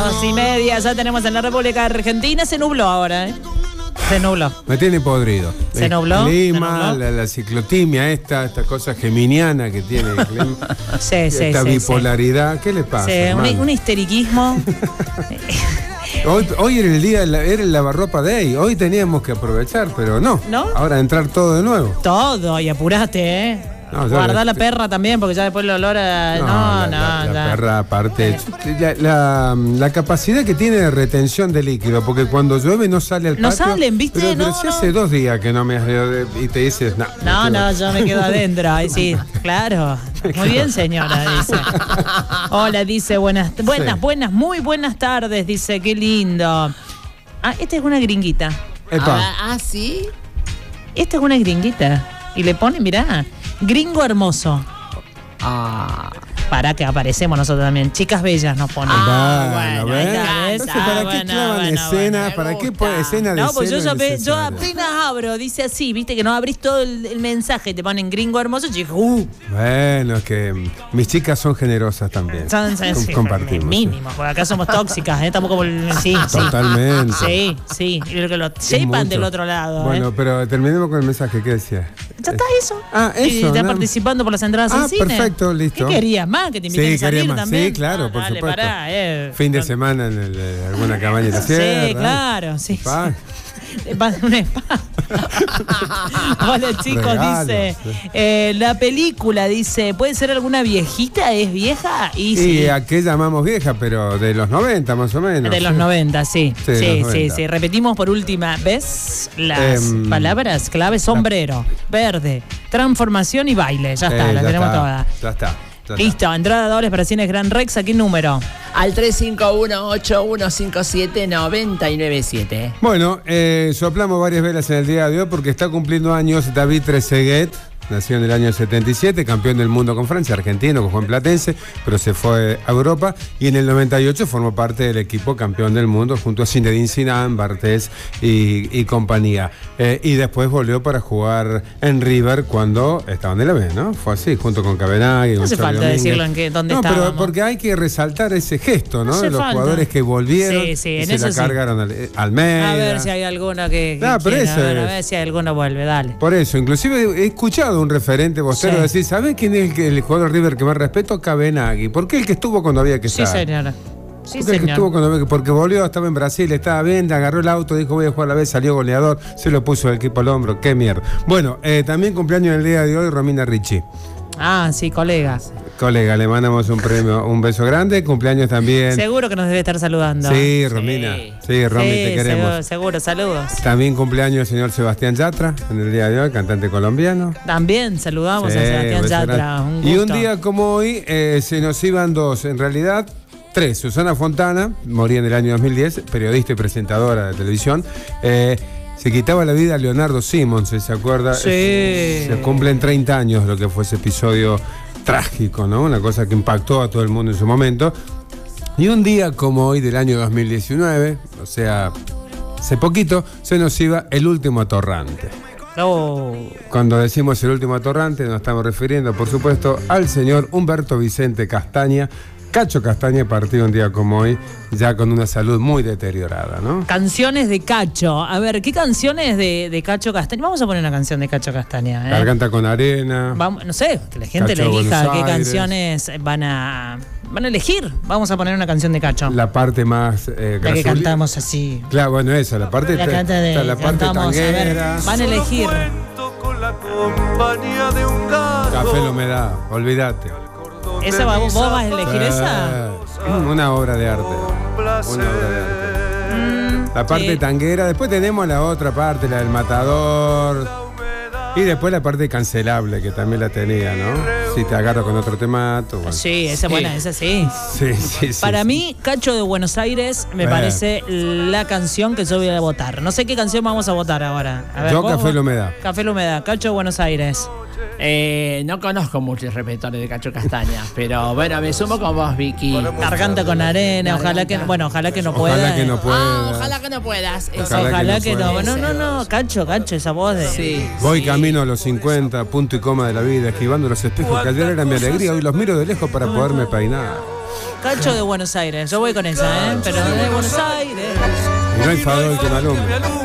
2:30, ya tenemos en la República Argentina. Se nubló ahora, ¿eh? Se nubló. Me tiene podrido. ¿Se nubló? El clima, la ciclotimia, esta cosa geminiana que tiene el clima. Esta bipolaridad. ¿Qué le pasa? Sí, un histeriquismo. Hoy era el día, era el lavarropa day. Hoy teníamos que aprovechar, pero no. Ahora entrar todo de nuevo. Todo, y apurate, ¿eh? No, guardá la perra también, porque ya después el olor a... La perra aparte. La capacidad que tiene de retención de líquido, porque cuando llueve no sale al patio. No salen, ¿viste? Pero si hace 2 días que no me has y te dices... No, yo me quedo adentro. Ahí sí, claro. Muy bien, señora, dice. Hola, dice, buenas, muy buenas tardes, dice, qué lindo. Ah, esta es una gringuita. ¿Sí? Esta es una gringuita. Y le pone, mirá... Gringo hermoso. Para que aparecemos nosotros también. Chicas bellas nos ponen. Bueno, ¿ves? ¿Para qué clavan escenas? ¿Para qué escena de pues yo apenas abro, dice así, viste que no abrís todo el mensaje y te ponen gringo hermoso. Chico, Bueno, es que mis chicas son generosas también. Compartimos. Mínimo, porque acá somos tóxicas, estamos como Totalmente. Sí. Y que lo sepan del otro lado. Bueno, pero terminemos con el mensaje. ¿Qué decía? Ya está eso. Eso. Y estás participando por las entradas al cine. Perfecto, listo. ¿Qué querías más? Que te inviten a salir también. Sí, claro, por supuesto. Fin de semana en alguna cabaña de la sierra. Sí, claro, sí. Un spa. Hola, chicos, regalos, dice la película, dice, ¿puede ser alguna viejita? ¿Es vieja? Y ¿a qué llamamos vieja? Pero de los 90 más o menos. De los 90, sí. Sí. Repetimos por última vez las palabras clave: sombrero, verde, transformación y baile. Ya está, la tenemos toda. Ya está. Listo, entrada dobles para Cines Gran Rex. ¿A qué número? Al 351-8157-997. Bueno, soplamos varias velas en el día de hoy porque está cumpliendo años David Trezeguet. Nació en el año 77, campeón del mundo con Francia, argentino, con Juan Platense, pero se fue a Europa y en el 98 formó parte del equipo campeón del mundo junto a Zinedine Zidane, Bartés y compañía. Y después volvió para jugar en River cuando estaba en el B, ¿no? Fue así, junto con Cabenagui. No hace falta decirlo dónde estábamos. Pero porque hay que resaltar ese gesto, ¿no? De los jugadores que volvieron y se la cargaron al medio. A ver si hay alguno que a ver si alguno vuelve, dale. Por eso, inclusive he escuchado un referente vocero decir, ¿sabés quién es el jugador River que más respeto? Cabenagui. ¿Por qué el que estuvo cuando había que estar? Sí, señora. Porque volvió, estaba en Brasil, estaba bien, agarró el auto, dijo voy a jugar a la vez, salió goleador, se lo puso el equipo al hombro, qué mierda. Bueno, también cumpleaños el día de hoy Romina Ricci. Sí, colegas. Colega, le mandamos un beso grande, cumpleaños también. Seguro que nos debe estar saludando. Sí, Romina. Sí, Romy, te queremos. Seguro, saludos. También cumpleaños el señor Sebastián Yatra, en el día de hoy, cantante colombiano. También saludamos a Sebastián Yatra. Un gusto. Y un día como hoy se nos iban 2, en realidad 3. Susana Fontana, moría en el año 2010, periodista y presentadora de televisión. Se quitaba la vida a Leonardo Simons, ¿se acuerda? Sí. Se cumplen 30 años lo que fue ese episodio trágico, ¿no? Una cosa que impactó a todo el mundo en su momento. Y un día como hoy del año 2019, o sea, hace poquito, se nos iba el último atorrante. Cuando decimos el último atorrante, nos estamos refiriendo, por supuesto, al señor Humberto Vicente Castaña. Cacho Castaña partió un día como hoy, ya con una salud muy deteriorada, ¿no? Canciones de Cacho. A ver, ¿qué canciones de Cacho Castaña? Vamos a poner una canción de Cacho Castaña. Garganta con arena. No sé, que la gente le elija qué canciones van a elegir. Vamos a poner una canción de Cacho. La parte más... la que cantamos así. Claro, bueno, esa, la parte... La parte tanguera. Van a elegir. Café la humedad, olvídate. ¿Esa vos vas a elegir esa? Una obra de arte. La parte tanguera. Después tenemos la otra parte, la del matador. Y después la parte cancelable, que también la tenía, ¿no? Si te agarro con otro temato. Bueno. Sí, esa es buena, esa sí. Sí. Para mí, Cacho de Buenos Aires me parece la canción que yo voy a votar. No sé qué canción vamos a votar ahora. A ver, Café la humedad. Café la humedad, Cacho de Buenos Aires. No conozco muchos repetores de Cacho Castaña, pero bueno, me sumo con vos, Vicky. Garganta con arena, ojalá que no pueda. Ojalá que no puedas. Ojalá que no. No, Cacho, esa voz de... Voy camino a los 50, punto y coma de la vida, esquivando los espejos que ayer eran mi alegría, hoy los miro de lejos para poderme peinar. Cacho de Buenos Aires. Yo voy con esa, ¿eh? Pero de Buenos Aires. Y no hay farol que me alumbre.